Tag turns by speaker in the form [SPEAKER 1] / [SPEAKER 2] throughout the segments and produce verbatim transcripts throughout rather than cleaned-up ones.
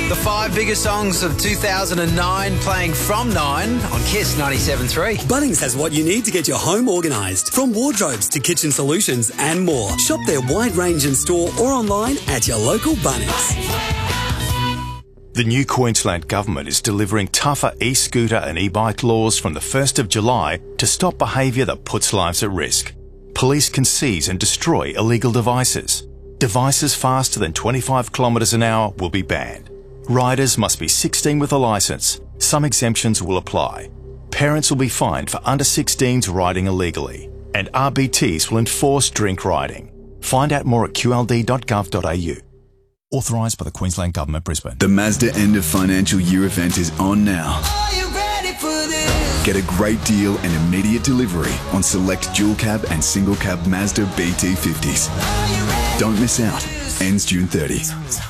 [SPEAKER 1] The five biggest songs of two thousand nine playing from nine on Kiss ninety-seven point three.
[SPEAKER 2] Bunnings has what you need to get your home organised. From wardrobes to kitchen solutions and more. Shop their wide range in store or online at your local Bunnings.
[SPEAKER 3] The new Queensland Government is delivering tougher e-scooter and e-bike laws from the first of July to stop behaviour that puts lives at risk. Police can seize and destroy illegal devices. Devices faster than twenty-five kilometres an hour will be banned. Riders must be sixteen with a licence. Some exemptions will apply. Parents will be fined for under sixteens riding illegally. And R B Ts will enforce drink riding. Find out more at q l d dot gov dot a u. Authorised by the Queensland Government, Brisbane.
[SPEAKER 4] The Mazda end of financial year event is on now.
[SPEAKER 5] Are you ready for this?
[SPEAKER 4] Get a great deal and immediate delivery on select dual cab and single cab Mazda B T fifties. Don't miss out. Ends June thirtieth.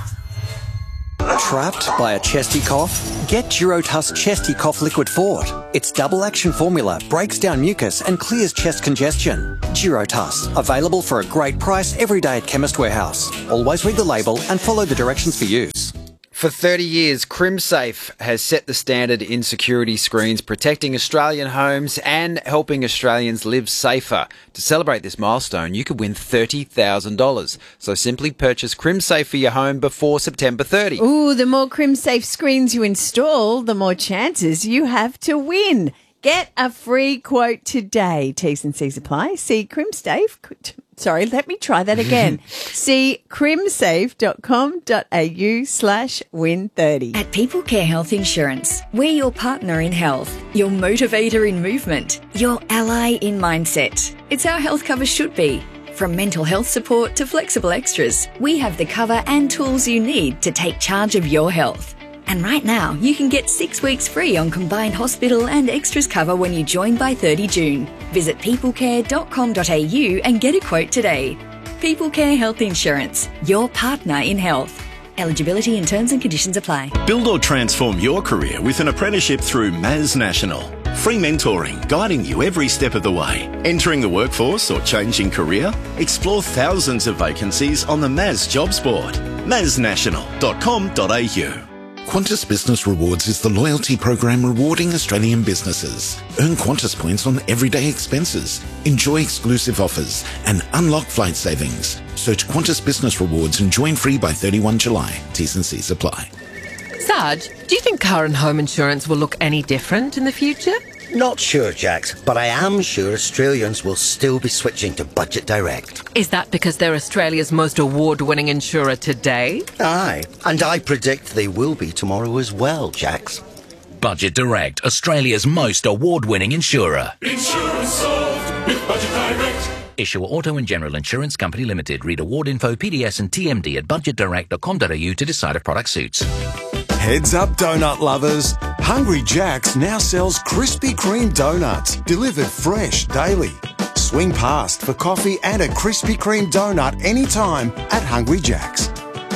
[SPEAKER 6] Trapped by a chesty cough? Get Durotus Chesty Cough Liquid Fort. Its double action formula breaks down mucus and clears chest congestion. Durotus, available for a great price every day at Chemist Warehouse. Always read the label and follow the directions for use.
[SPEAKER 1] For thirty years, CrimSafe has set the standard in security screens, protecting Australian homes and helping Australians live safer. To celebrate this milestone, you could win thirty thousand dollars. So simply purchase CrimSafe for your home before September thirtieth.
[SPEAKER 7] Ooh, the more CrimSafe screens you install, the more chances you have to win. Get a free quote today. T's and C's apply. See CrimSafe. Sorry, let me try that again. See crimsafe.com.au slash win 30.
[SPEAKER 8] At People Care Health Insurance, we're your partner in health, your motivator in movement, your ally in mindset. It's how health cover should be. From mental health support to flexible extras, we have the cover and tools you need to take charge of your health. And right now, you can get six weeks free on combined hospital and extras cover when you join by thirty June. Visit peoplecare dot com dot a u and get a quote today. People Care Health Insurance, your partner in health. Eligibility and terms and conditions apply.
[SPEAKER 9] Build or transform your career with an apprenticeship through Maz National. Free mentoring, guiding you every step of the way. Entering the workforce or changing career? Explore thousands of vacancies on the Maz Jobs Board. maz national dot com dot a u.
[SPEAKER 10] Qantas Business Rewards is the loyalty program rewarding Australian businesses. Earn Qantas points on everyday expenses, enjoy exclusive offers, and unlock flight savings. Search Qantas Business Rewards and join free by thirty-first of July. T's and C's apply.
[SPEAKER 11] Sarge, do you think car and home insurance will look any different in the future?
[SPEAKER 12] Not sure, Jax, but I am sure Australians will still be switching to Budget Direct.
[SPEAKER 11] Is that because they're Australia's most award-winning insurer today?
[SPEAKER 12] Aye, and I predict they will be tomorrow as well, Jax.
[SPEAKER 13] Budget Direct, Australia's most award-winning insurer.
[SPEAKER 14] Insurance solved with Budget Direct.
[SPEAKER 13] Issuer Auto and General Insurance Company Limited. Read award info, P D S and T M D at budget direct dot com dot a u to decide if product suits.
[SPEAKER 15] Heads up, donut lovers. Hungry Jack's now sells Krispy Kreme donuts, delivered fresh daily. Swing past for coffee and a Krispy Kreme donut anytime at Hungry Jack's.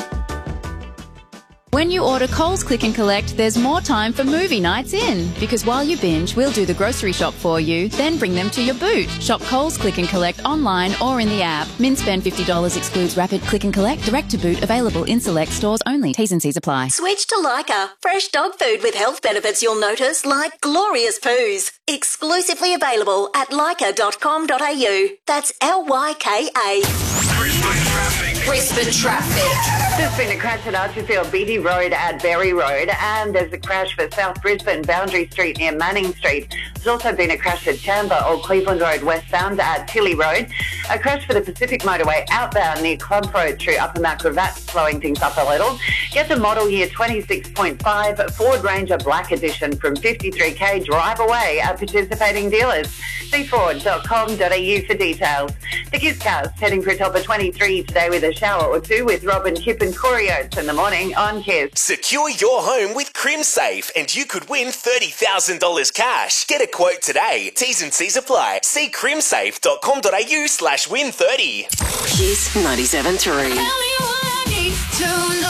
[SPEAKER 16] When you order Coles Click and Collect, there's more time for movie nights in. Because while you binge, we'll do the grocery shop for you, then bring them to your boot. Shop Coles Click and Collect online or in the app. Min spend fifty dollars excludes rapid click and collect, direct to boot, available in select stores only. T's and C's apply.
[SPEAKER 17] Switch to Lyca. Fresh dog food with health benefits you'll notice, like glorious poos. Exclusively available at lyca dot com dot a u. That's L Y K A.
[SPEAKER 18] Brisbane traffic. There's been a crash at Archerfield Beatty Road at Berry Road, and there's a crash for South Brisbane Boundary Street near Manning Street. There's also been a crash at Chandler or Cleveland Road westbound at Tilly Road. A crash for the Pacific Motorway outbound near Club Road through Upper Mount Gravatt, slowing things up a little. Get the model year twenty-six point five Ford Ranger Black Edition from fifty-three K drive away at participating dealers. see ford dot com dot a u for details. The Kiss Cast heading for a top of twenty-three today with a shower or two with Robin, Kip and Corey Oates in the morning on Kiss.
[SPEAKER 19] Secure your home with CrimSafe and you could win thirty thousand dollars cash. Get a quote today. T's and C's apply. See crimsafe dot com dot a u slash win thirty.
[SPEAKER 17] Kiss ninety-seven point three.
[SPEAKER 18] Tell me what I need to know.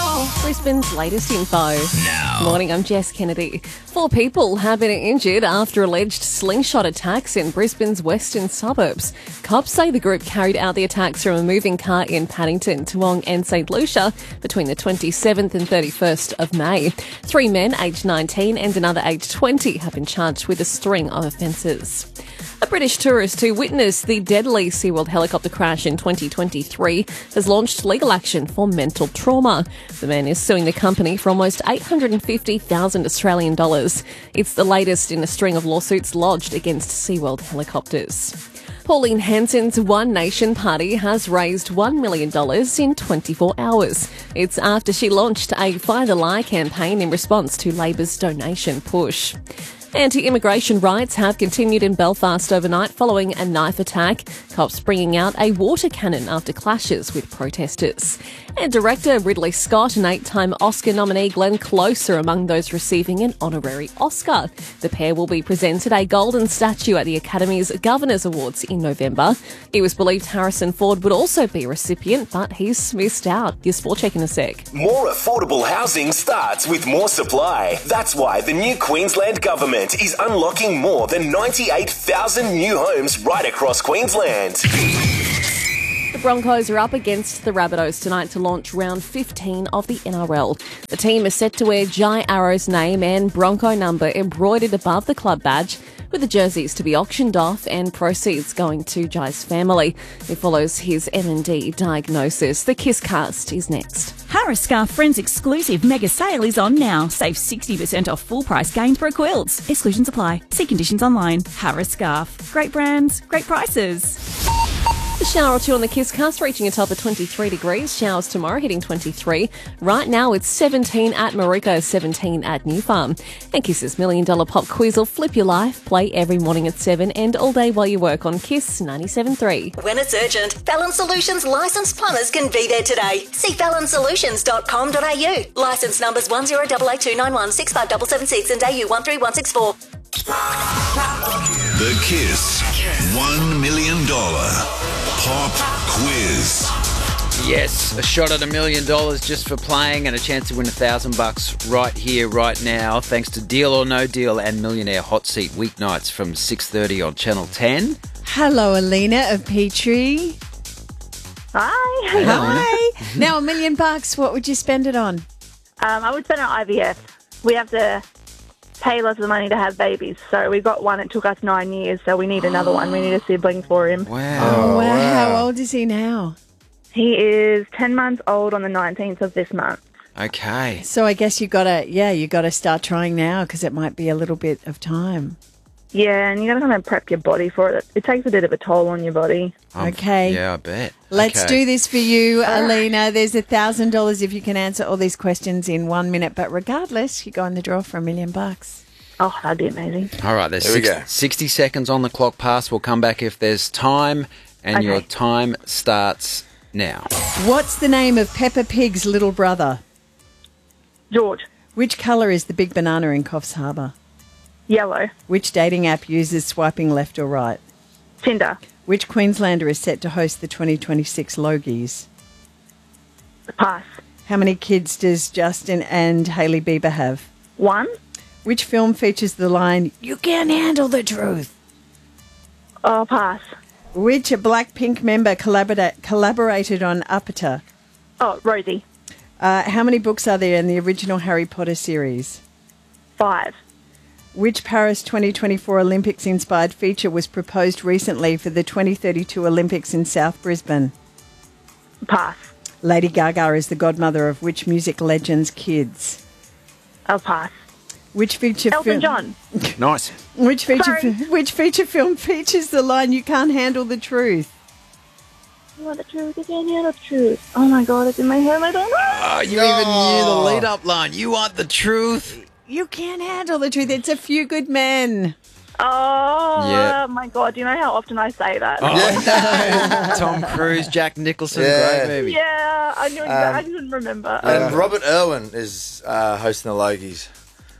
[SPEAKER 20] Brisbane's latest info.
[SPEAKER 21] Now.
[SPEAKER 20] Morning, I'm Jess Kennedy. Four people have been injured after alleged slingshot attacks in Brisbane's western suburbs. Cops say the group carried out the attacks from a moving car in Paddington, Toowong and St Lucia between the twenty-seventh and thirty-first of May. Three men, aged nineteen and another aged twenty, have been charged with a string of offences. A British tourist who witnessed the deadly SeaWorld helicopter crash in twenty twenty-three has launched legal action for mental trauma. The man is suing the company for almost eight hundred fifty thousand Australian dollars. It's the latest in a string of lawsuits lodged against SeaWorld helicopters. Pauline Hanson's One Nation party has raised one million dollars in twenty-four hours. It's after she launched a Find the Lie campaign in response to Labor's donation push. Anti-immigration riots have continued in Belfast overnight following a knife attack. Cops bringing out a water cannon after clashes with protesters. And director Ridley Scott and eight-time Oscar nominee Glenn Close are among those receiving an honorary Oscar. The pair will be presented a golden statue at the Academy's Governors Awards in November. It was believed Harrison Ford would also be a recipient, but he's missed out. Your sport check in a sec.
[SPEAKER 19] More affordable housing starts with more supply. That's why the new Queensland government is unlocking more than ninety-eight thousand new homes right across Queensland.
[SPEAKER 20] The Broncos are up against the Rabbitohs tonight to launch round fifteen of the N R L. The team is set to wear Jai Arrow's name and Bronco number embroidered above the club badge, with the jerseys to be auctioned off and proceeds going to Jai's family. It follows his M and D diagnosis. The Kiss Cast is next.
[SPEAKER 22] Harris Scarf Friends exclusive mega sale is on now. Save sixty percent off full price Gainsborough quilts. Exclusions apply. See conditions online. Harris Scarf. Great brands, great prices.
[SPEAKER 20] A shower or two on the Kiss Cast, reaching a top of twenty-three degrees. Showers tomorrow, hitting twenty-three. Right now, it's seventeen at Maruko, seventeen at New Farm. And Kiss's Million Dollar Pop Quiz will flip your life. Play every morning at seven and all day while you work on Kiss ninety-seven point three.
[SPEAKER 17] When it's urgent, Fallon Solutions licensed plumbers can be there today. See fallon solutions dot com dot a u. Licence numbers one zero eight eight two nine one six five seven seven six and A U one three one six four.
[SPEAKER 23] The Kiss one million dollars Pop Quiz.
[SPEAKER 1] Yes, a shot at a million dollars just for playing and a chance to win a thousand bucks right here, right now, thanks to Deal or No Deal and Millionaire Hot Seat weeknights from six thirty on Channel ten.
[SPEAKER 7] Hello, Alina of Petrie.
[SPEAKER 24] Hi.
[SPEAKER 7] Hi. Now, a million bucks, what would you spend it on?
[SPEAKER 24] Um, I would spend it on I V F. We have to pay lots of money to have babies. So we got one. It took us nine years, so we need another one. We need a sibling for him.
[SPEAKER 1] Wow.
[SPEAKER 7] Oh, wow. How old is he now?
[SPEAKER 24] He is ten months old on the nineteenth of this month.
[SPEAKER 1] Okay.
[SPEAKER 7] So I guess you gotta, yeah, you gotta start trying now because it might be a little bit of time.
[SPEAKER 24] Yeah, and you got to kind of prep your body for it. It takes a bit of a toll on your body.
[SPEAKER 1] Um,
[SPEAKER 7] Okay.
[SPEAKER 1] Yeah, I bet.
[SPEAKER 7] Let's
[SPEAKER 1] Okay.
[SPEAKER 7] do this for you, Alina. There's a thousand dollars if you can answer all these questions in one minute. But regardless, you go in the draw for a million bucks.
[SPEAKER 24] Oh, that'd be amazing.
[SPEAKER 1] All right, there's
[SPEAKER 24] Here we
[SPEAKER 1] six,
[SPEAKER 24] go.
[SPEAKER 1] sixty seconds on the clock pass. We'll come back if there's time, and
[SPEAKER 24] Okay.
[SPEAKER 1] your time starts now.
[SPEAKER 7] What's the name of Peppa Pig's little brother?
[SPEAKER 24] George.
[SPEAKER 7] Which colour is the big banana in Coffs Harbour?
[SPEAKER 24] Yellow.
[SPEAKER 7] Which dating app uses swiping left or right?
[SPEAKER 24] Tinder.
[SPEAKER 7] Which Queenslander is set to host the twenty twenty-six Logies?
[SPEAKER 24] Pass.
[SPEAKER 7] How many kids does Justin and Hailey Bieber have?
[SPEAKER 24] One.
[SPEAKER 7] Which film features the line, "You can't handle the truth"?
[SPEAKER 24] Oh, pass.
[SPEAKER 7] Which Blackpink member collabora- collaborated on Uppita?
[SPEAKER 24] Oh, Rosie.
[SPEAKER 7] Uh, how many books are there in the original Harry Potter series?
[SPEAKER 24] Five.
[SPEAKER 7] Which Paris twenty twenty-four Olympics-inspired feature was proposed recently for the twenty thirty-two Olympics in South Brisbane?
[SPEAKER 24] Pass.
[SPEAKER 7] Lady Gaga is the godmother of which music legend's kids?
[SPEAKER 24] I'll pass.
[SPEAKER 7] Which feature
[SPEAKER 24] Elton
[SPEAKER 7] film?
[SPEAKER 24] John.
[SPEAKER 1] Nice.
[SPEAKER 7] Which feature?
[SPEAKER 24] Sorry.
[SPEAKER 7] Which feature film features the line, "You can't handle the truth"?
[SPEAKER 24] You want the truth? You can't handle the truth. Oh my God, it's in my head. I don't know.
[SPEAKER 1] Oh, you even knew the lead-up line. You want the truth?
[SPEAKER 7] You can't handle the truth. It's A Few Good Men.
[SPEAKER 24] Oh
[SPEAKER 1] Yeah.
[SPEAKER 24] my God, do you know how often I say that?
[SPEAKER 1] Oh, Tom Cruise, Jack Nicholson,
[SPEAKER 25] Yeah.
[SPEAKER 1] great movie.
[SPEAKER 24] Yeah, I knew.
[SPEAKER 25] Um,
[SPEAKER 24] I didn't remember.
[SPEAKER 25] And Robert Irwin is uh, hosting the Logies.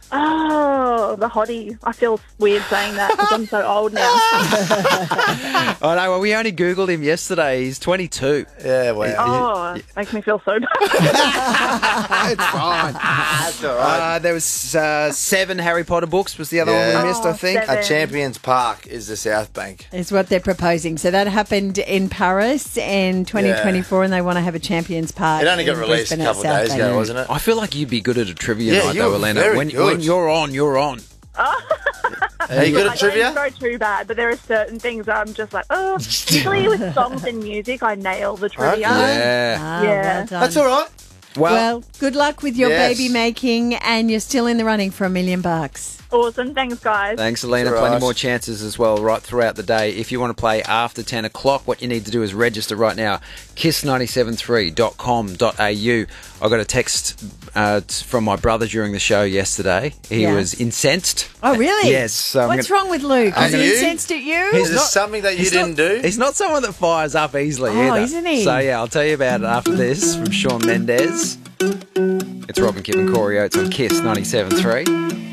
[SPEAKER 24] Oh, the hottie. I feel weird saying that because I'm so old now.
[SPEAKER 1] Oh, no, well, we only Googled him yesterday. He's twenty-two.
[SPEAKER 2] Yeah,
[SPEAKER 24] Oh, makes me feel so bad.
[SPEAKER 1] It's fine.
[SPEAKER 2] That's all right.
[SPEAKER 1] Uh, there was uh, seven Harry Potter books was the other
[SPEAKER 2] Yeah.
[SPEAKER 1] one we missed, I
[SPEAKER 24] Oh,
[SPEAKER 1] think.
[SPEAKER 24] seven.
[SPEAKER 2] A Champions Park is the South Bank.
[SPEAKER 7] Is what they're proposing. So that happened in Paris in twenty twenty-four, and they want to have a Champions Park.
[SPEAKER 2] It only got
[SPEAKER 7] in
[SPEAKER 2] released a
[SPEAKER 7] Brisbane at
[SPEAKER 2] couple of days
[SPEAKER 7] South
[SPEAKER 2] ago,
[SPEAKER 7] Bank.
[SPEAKER 2] wasn't it?
[SPEAKER 1] I feel like you'd be good at a trivia
[SPEAKER 2] Yeah,
[SPEAKER 1] night,
[SPEAKER 2] you're
[SPEAKER 1] though, Elena.
[SPEAKER 2] very
[SPEAKER 1] When,
[SPEAKER 2] good.
[SPEAKER 1] when you're on, you're on.
[SPEAKER 2] Are you good at
[SPEAKER 24] I
[SPEAKER 2] trivia?
[SPEAKER 24] don't go too bad, but there are certain things I'm just like, oh, usually with songs and music, I nail the trivia.
[SPEAKER 1] Yeah.
[SPEAKER 7] Ah,
[SPEAKER 24] Yeah.
[SPEAKER 7] well done.
[SPEAKER 2] That's all right.
[SPEAKER 1] Well,
[SPEAKER 7] Well, good luck with your
[SPEAKER 2] Yes.
[SPEAKER 7] baby making, and you're still in the running for a million bucks.
[SPEAKER 24] Awesome. Thanks, guys.
[SPEAKER 1] thanks, Elena.
[SPEAKER 2] All
[SPEAKER 1] Plenty
[SPEAKER 2] right.
[SPEAKER 1] more chances as well right throughout the day. If you want to play after ten o'clock, what you need to do is register right now. kiss nine seven three dot com dot a u. I got a text uh, t- from my brother during the show yesterday. He
[SPEAKER 7] Yeah.
[SPEAKER 1] was incensed.
[SPEAKER 7] Oh, really?
[SPEAKER 1] Yes. So I'm
[SPEAKER 7] What's
[SPEAKER 1] gonna-
[SPEAKER 7] wrong with Luke?
[SPEAKER 2] I'm
[SPEAKER 7] Is he
[SPEAKER 2] gonna-
[SPEAKER 7] incensed at you?
[SPEAKER 2] Is this something that you
[SPEAKER 1] he's
[SPEAKER 2] didn't
[SPEAKER 1] not-
[SPEAKER 2] do?
[SPEAKER 1] He's not someone that fires up easily
[SPEAKER 7] Oh,
[SPEAKER 1] either.
[SPEAKER 7] isn't he?
[SPEAKER 1] So, yeah, I'll tell you about it after this from Shawn Mendes. It's Robin, Kip and Corey Oates on Kiss ninety-seven point three.